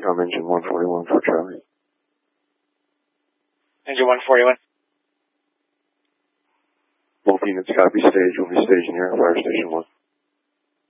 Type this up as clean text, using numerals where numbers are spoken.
Intercom engine 141 for Charlie. Engine 141. Both units copy stage. Will be staging here at Fire Station 1.